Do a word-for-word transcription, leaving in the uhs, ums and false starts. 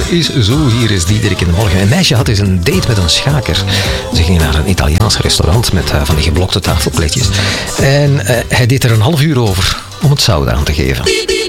is zo. Hier is Diederik in de morgen. Een meisje had eens een date met een schaker. Ze ging naar een Italiaans restaurant met uh, van die geblokte tafelkleedjes. En uh, hij deed er een half uur over om het zout aan te geven.